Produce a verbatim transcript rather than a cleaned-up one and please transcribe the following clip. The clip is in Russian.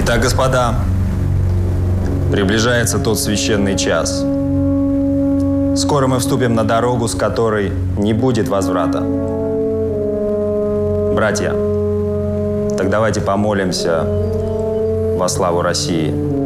Итак, господа, приближается тот священный час. Скоро мы вступим на дорогу, с которой не будет возврата. Братья, так давайте помолимся во славу России.